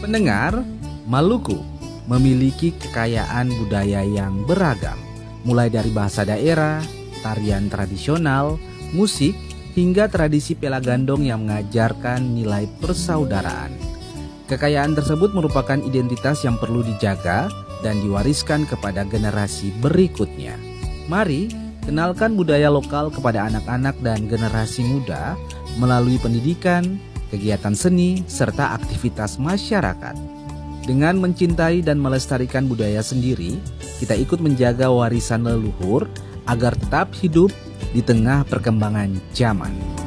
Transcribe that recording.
Pendengar, Maluku memiliki kekayaan budaya yang beragam, mulai dari bahasa daerah, tarian tradisional, musik, hingga tradisi pelagandong yang mengajarkan nilai persaudaraan. Kekayaan tersebut merupakan identitas yang perlu dijaga dan diwariskan kepada generasi berikutnya. Mari kenalkan budaya lokal kepada anak-anak dan generasi muda melalui pendidikan, kegiatan seni, serta aktivitas masyarakat. Dengan mencintai dan melestarikan budaya sendiri, kita ikut menjaga warisan leluhur agar tetap hidup di tengah perkembangan zaman.